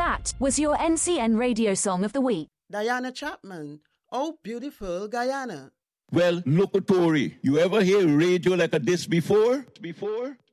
That was your NCN radio song of the week. Diana Chapman, Oh Beautiful Guyana. Well, look, Tori, you ever hear radio like this before?